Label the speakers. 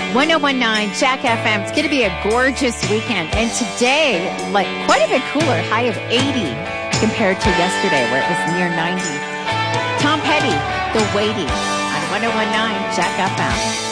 Speaker 1: 1019 Jack FM. It's going to be a gorgeous weekend. And today, like quite a bit cooler, high of 80 compared to yesterday where it was near 90. Tom Petty, The Waiting on 1019 Jack FM.